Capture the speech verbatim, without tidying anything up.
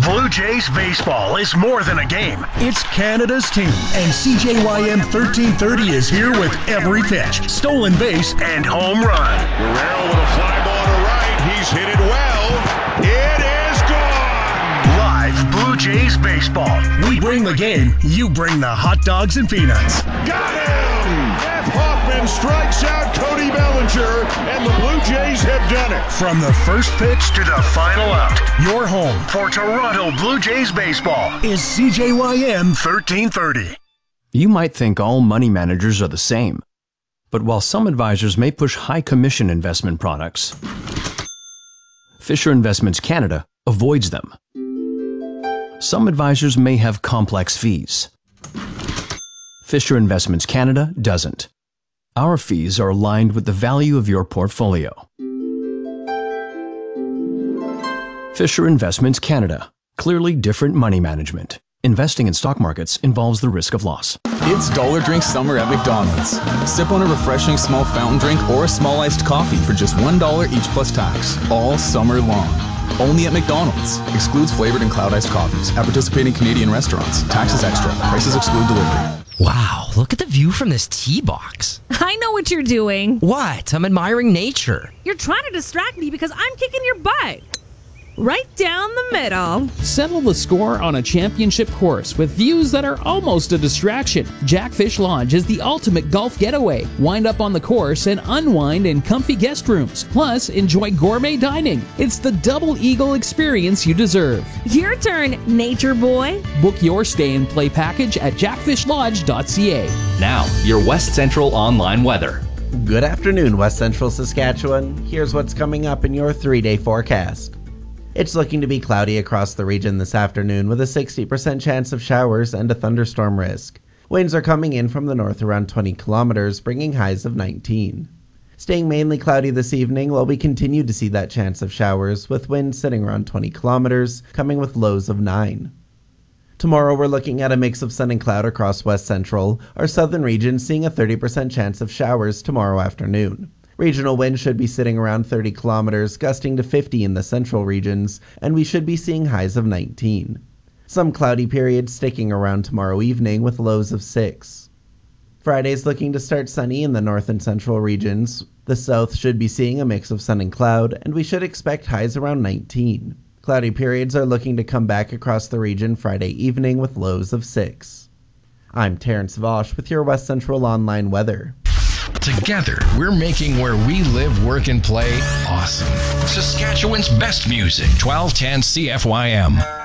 Blue Jays baseball is more than a game. It's Canada's team, and C J Y M thirteen thirty is here with every pitch, stolen base, and home run. Guerrero with a fly ball to right. He's hit it well. It is gone. Live Blue Jays baseball. We bring the game. You bring the hot dogs and peanuts. Got him! Jeff Hoffman strikes out Cody Bellinger, and the Blue Jays have done it. From the first pitch to the final out, your home for Toronto Blue Jays baseball is C J Y M thirteen thirty. You might think all money managers are the same, but while some advisors may push high commission investment products, Fisher Investments Canada avoids them. Some advisors may have complex fees. Fisher Investments Canada doesn't. Our fees are aligned with the value of your portfolio. Fisher Investments Canada. Clearly different money management. Investing in stock markets involves the risk of loss. It's Dollar Drink Summer at McDonald's. Sip on a refreshing small fountain drink or a small iced coffee for just one dollar each plus tax, all summer long. Only at McDonald's. Excludes flavored and cloud iced coffees. At participating Canadian restaurants. Taxes extra. Prices exclude delivery. Wow, look at the view from this tee box. I know what you're doing. What? I'm admiring nature. You're trying to distract me because I'm kicking your butt. Right down the middle. Settle the score on a championship course with views that are almost a distraction. Jackfish Lodge is the ultimate golf getaway. Wind up on the course and unwind in comfy guest rooms. Plus, enjoy gourmet dining. It's the double eagle experience you deserve. Your turn, nature boy. Book your stay and play package at jackfish lodge dot c a. Now, your West Central online weather. Good afternoon, West Central Saskatchewan. Here's what's coming up in your three-day forecast. It's looking to be cloudy across the region this afternoon with a sixty percent chance of showers and a thunderstorm risk. Winds are coming in from the north around twenty kilometers, bringing highs of nineteen. Staying mainly cloudy this evening while we continue to see that chance of showers, with winds sitting around twenty kilometers, coming with lows of nine. Tomorrow we're looking at a mix of sun and cloud across West Central, our southern region seeing a thirty percent chance of showers tomorrow afternoon. Regional winds should be sitting around thirty kilometers, gusting to fifty in the central regions, and we should be seeing highs of nineteen. Some cloudy periods sticking around tomorrow evening with lows of six. Friday's looking to start sunny in the north and central regions. The south should be seeing a mix of sun and cloud, and we should expect highs around nineteen. Cloudy periods are looking to come back across the region Friday evening with lows of six. I'm Terrence Vosch with your West Central Online weather. Together, we're making where we live, work, and play awesome. Saskatchewan's best music, twelve ten C F Y M.